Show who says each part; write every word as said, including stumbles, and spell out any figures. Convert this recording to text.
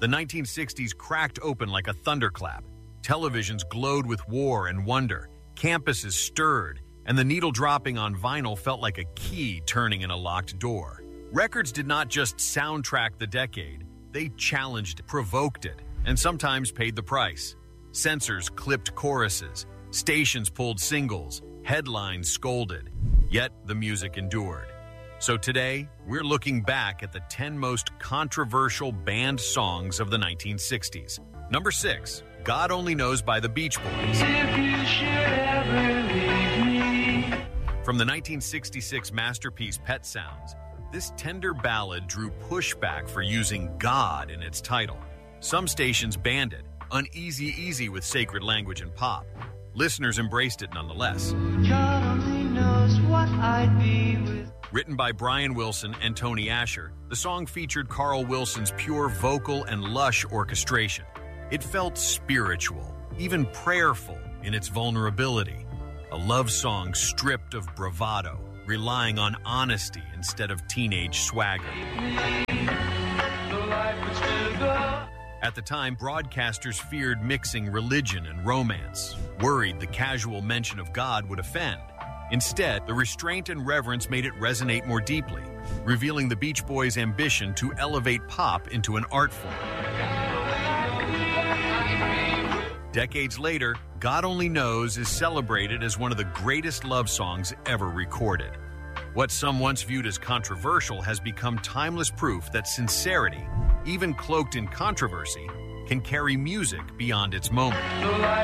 Speaker 1: The nineteen sixties cracked open like a thunderclap. Televisions glowed with war and wonder. Campuses stirred, and the needle dropping on vinyl felt like a key turning in a locked door. Records did not just soundtrack the decade. They challenged it, provoked it, and sometimes paid the price. Censors clipped choruses. Stations pulled singles. Headlines scolded. Yet the music endured. So today, we're looking back at the ten most controversial banned songs of the nineteen sixties. Number six, God Only Knows by the Beach Boys.
Speaker 2: If you should ever leave me.
Speaker 1: From the nineteen sixty-six masterpiece Pet Sounds, this tender ballad drew pushback for using God in its title. Some stations banned it, uneasy easy with sacred language and pop. Listeners embraced it nonetheless.
Speaker 2: God only knows what I'd be with.
Speaker 1: Written by Brian Wilson and Tony Asher, the song featured Carl Wilson's pure vocal and lush orchestration. It felt spiritual, even prayerful in its vulnerability. A love song stripped of bravado, relying on honesty instead of teenage swagger. At the time, broadcasters feared mixing religion and romance, worried the casual mention of God would offend. Instead, the restraint and reverence made it resonate more deeply, revealing the Beach Boys' ambition to elevate pop into an art form. Decades later, God Only Knows is celebrated as one of the greatest love songs ever recorded. What some once viewed as controversial has become timeless proof that sincerity, even cloaked in controversy, can carry music beyond its moment.